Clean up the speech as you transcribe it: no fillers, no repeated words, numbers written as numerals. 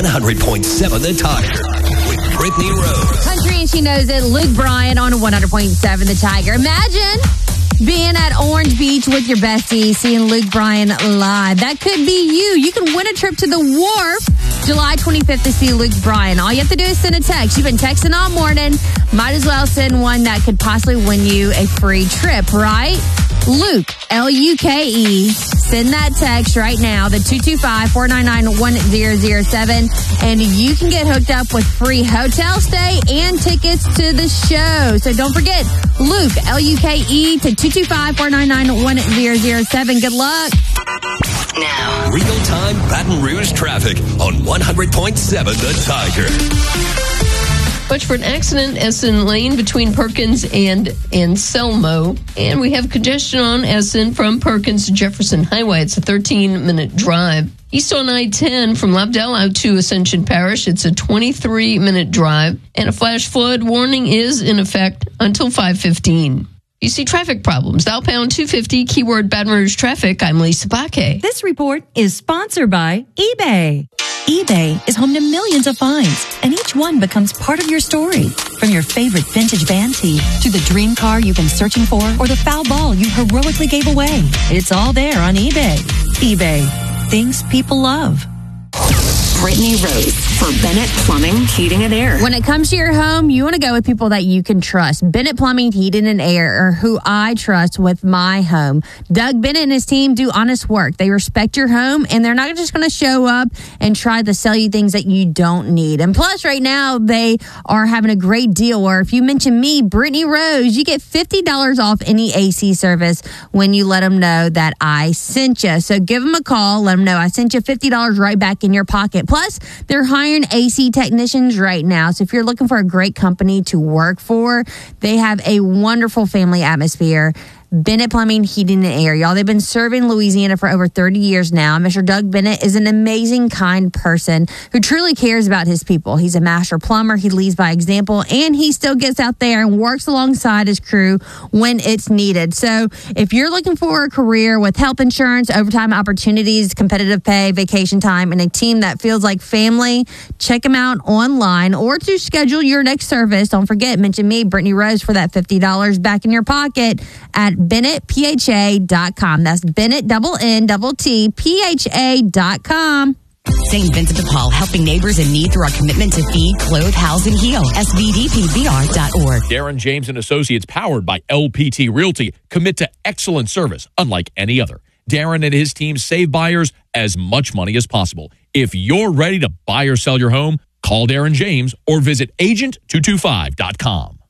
100.7 The Tiger with Brittany Rose. Country and she knows it. Luke Bryan on 100.7 The Tiger. Imagine being at Orange Beach with your bestie, seeing Luke Bryan live. That could be you. You can win a trip to the Wharf July 25th to see Luke Bryan. All you have to do is send a text. You've been texting all morning. Might as well send one that could possibly win you a free trip, right? Luke, L-U-K-E. Send that text right now, the 225-499-1007, and you can get hooked up with free hotel stay and tickets to the show. So don't forget, Luke, L-U-K-E, to 225-499-1007. Good luck. Now, real-time Baton Rouge traffic on 100.7 The Tiger. Much for an accident, Essen Lane between Perkins and Anselmo. And we have congestion on Essen from Perkins to Jefferson Highway. It's a 13-minute drive. East on I-10 from Lobdell out to Ascension Parish. It's a 23-minute drive. And a flash flood warning is in effect until 5:15. You see traffic problems. Dial pound 250, keyword Baton Rouge traffic. I'm Lisa Baque. This report is sponsored by eBay. eBay is home to millions of finds, and each one becomes part of your story. From your favorite vintage van tee to the dream car you've been searching for or the foul ball you heroically gave away. It's all there on eBay. eBay. Things people love. Brittany Rose for Bennett Plumbing, Heating and Air. When it comes to your home, you want to go with people that you can trust. Bennett Plumbing, Heating and Air are who I trust with my home. Doug Bennett and his team do honest work. They respect your home, and they're not just going to show up and try to sell you things that you don't need. And plus, right now, they are having a great deal where if you mention me, Brittany Rose, you get $50 off any AC service when you let them know that I sent you. So give them a call. Let them know I sent you $50 right back in your pocket. Plus, they're hiring AC technicians right now. So if you're looking for a great company to work for, they have a wonderful family atmosphere. Bennett Plumbing, Heating and Air. Y'all, they've been serving Louisiana for over 30 years now. Mr. Doug Bennett is an amazing, kind person who truly cares about his people. He's a master plumber. He leads by example, and he still gets out there and works alongside his crew when it's needed. So if you're looking for a career with health insurance, overtime opportunities, competitive pay, vacation time, and a team that feels like family, check him out online or to schedule your next service. Don't forget, mention me, Brittany Rose, for that $50 back in your pocket at BennettPHA.com. That's Bennett, PHA.com. St. Vincent de Paul, helping neighbors in need through our commitment to feed, clothe, house, and heal. SVDPBR.org. Darren James and Associates, powered by LPT Realty, commit to excellent service unlike any other. Darren and his team save buyers as much money as possible. If you're ready to buy or sell your home, call Darren James or visit agent225.com.